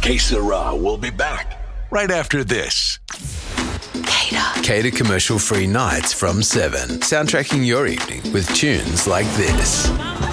Que Sera will be back right after this. Cater commercial-free nights from 7. Soundtracking your evening with tunes like this.